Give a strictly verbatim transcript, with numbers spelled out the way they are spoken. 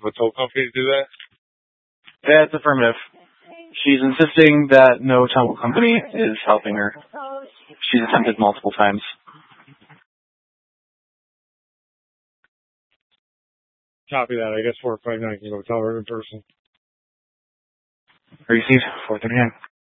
the tow company to do that? That's affirmative. She's insisting that no tow company is helping her. She's attempted multiple times. Copy that. I guess four five nine can go tell her in person. Received four thirty-nine.